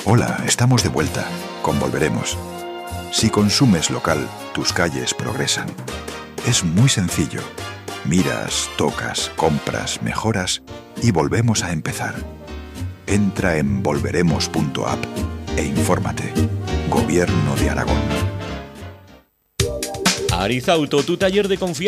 Hola, estamos de vuelta. Con Volveremos. Si consumes local, tus calles progresan. Es muy sencillo. Miras, tocas, compras, mejoras y volvemos a empezar. Entra en volveremos.app e infórmate. Gobierno de Aragón. Arizauto, tu taller de confianza.